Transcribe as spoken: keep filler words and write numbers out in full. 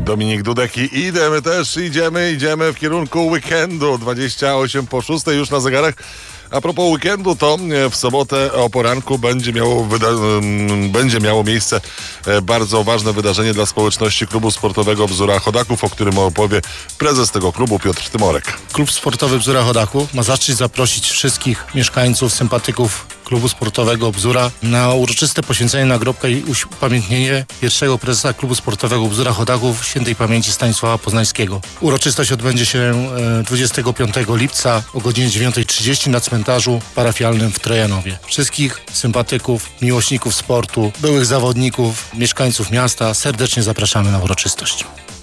Dominik Dudek i idziemy też, idziemy, idziemy w kierunku weekendu. dwadzieścia osiem po szóstej już na zegarach. A propos weekendu, to w sobotę o poranku będzie miało, wyda- będzie miało miejsce bardzo ważne wydarzenie dla społeczności klubu sportowego Bzura Chodaków, o którym opowie prezes tego klubu Piotr Tymorek. Klub sportowy Bzura Chodaków ma zaszczyt zaprosić wszystkich mieszkańców, sympatyków klubu sportowego Bzura na uroczyste poświęcenie nagrobka i upamiętnienie pierwszego prezesa klubu sportowego Bzura Chodaków świętej pamięci Stanisława Poznańskiego. Uroczystość odbędzie się dwudziestego piątego lipca o godzinie dziewiątej trzydzieści na cmentarzu parafialnym w Trojanowie. Wszystkich sympatyków, miłośników sportu, byłych zawodników, mieszkańców miasta serdecznie zapraszamy na uroczystość.